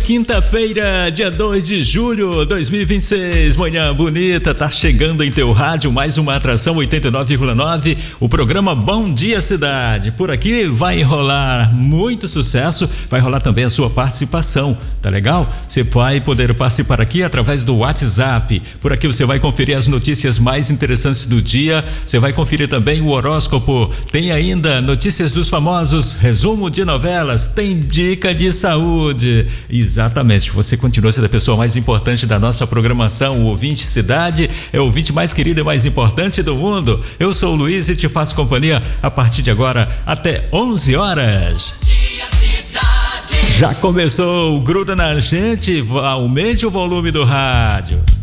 quinta-feira, dia 2 de julho de 2026, manhã bonita, tá chegando em teu rádio mais uma atração 89,9, o programa Bom Dia Cidade. Por aqui vai rolar muito sucesso, vai rolar também a sua participação, tá legal? Você vai poder participar aqui através do WhatsApp. Por aqui você vai conferir as notícias mais interessantes do dia, você vai conferir também o horóscopo, tem ainda notícias dos famosos, resumo de novelas, tem dica de saúde. Exatamente, você continua sendo a pessoa mais importante da nossa programação, o ouvinte cidade, é o ouvinte mais querido e mais importante do mundo. Eu sou o Luiz e te faço companhia a partir de agora até 11 horas. Já começou, gruda na gente, aumente o volume do rádio.